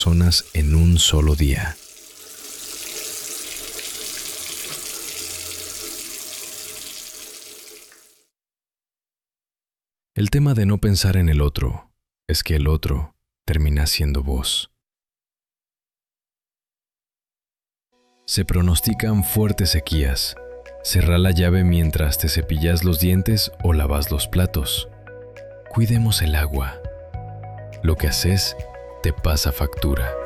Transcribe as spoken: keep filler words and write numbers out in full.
personas en un solo día. El tema de no pensar en el otro es que el otro termina siendo vos. Se pronostican fuertes sequías. Cerrá la llave mientras te cepillas los dientes o lavas los platos. Cuidemos el agua. Lo que haces te pasa factura.